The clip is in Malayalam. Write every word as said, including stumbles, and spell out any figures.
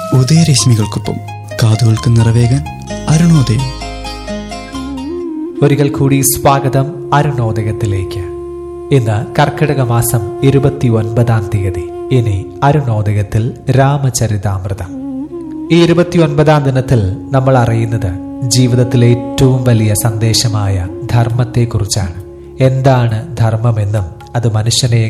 ഉദയരശ്മികൾക്കൊപ്പം കാതുകൾക്ക് നിറവേകാൻ അരുണോദയം. ഒരിക്കൽ കൂടി സ്വാഗതം അരുണോദയത്തിലേക്ക്. ഇന്ന് കർക്കിടക മാസം ഇരുപത്തി ഒൻപതാം തീയതി. ഇനി അരുണോദയത്തിൽ രാമചരിതാമൃതം. ഈ ഇരുപത്തി ഒൻപതാം ദിനത്തിൽ നമ്മൾ അറിയുന്നത് ജീവിതത്തിലെ ഏറ്റവും വലിയ സന്ദേശമായ ധർമ്മത്തെക്കുറിച്ചാണ്. എന്താണ് ധർമ്മമെന്നും അത് മനുഷ്യനെ